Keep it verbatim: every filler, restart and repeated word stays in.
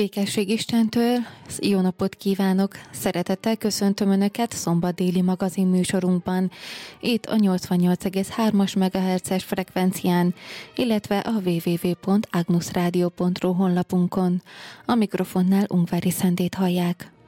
Békesség Istentől, jó napot kívánok! Szeretettel köszöntöm Önöket szombat déli magazin műsorunkban, itt a nyolcvannyolc egész hármas megahertzes frekvencián, illetve a double-u double-u double-u pont agnusradio pont ru honlapunkon. A mikrofonnál Ungvári Szendét hallják.